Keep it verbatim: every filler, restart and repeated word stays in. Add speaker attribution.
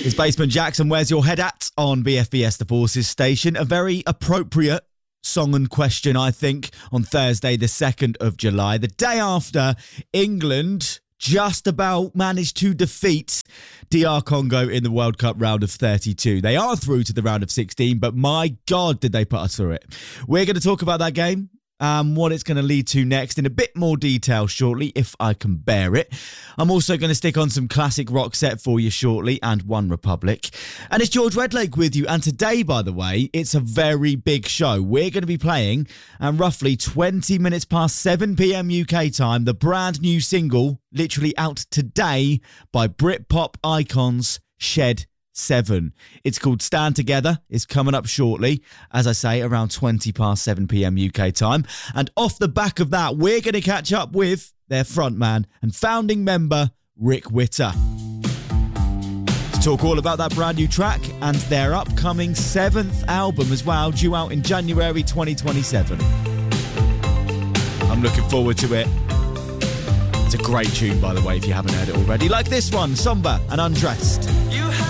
Speaker 1: It's Baseman Jackson. Where's your head at on B F B S The Forces station? A very appropriate song and question, I think, on Thursday, the second of July, the day after England just about managed to defeat D R Congo in the World Cup round of thirty-two. They are through to the round of sixteen, but my God, did they put us through it. We're going to talk about that game. Um, what it's going to lead to next in a bit more detail shortly, if I can bear it. I'm also going to stick on some classic rock set for you shortly and One Republic. And it's George Redlake with you. And today, by the way, it's a very big show. We're going to be playing at roughly twenty minutes past seven p.m. U K time, the brand new single, literally out today, by Britpop icons Shed seven. It's called Stand Together. It's coming up shortly, as I say, around twenty past seven p.m. U K time. And off the back of that, we're going to catch up with their frontman and founding member, Rick Witter, to talk all about that brand new track and their upcoming seventh album as well, due out in January twenty twenty-seven. I'm looking forward to it. It's a great tune, by the way, if you haven't heard it already. Like this one, Somber and Undressed.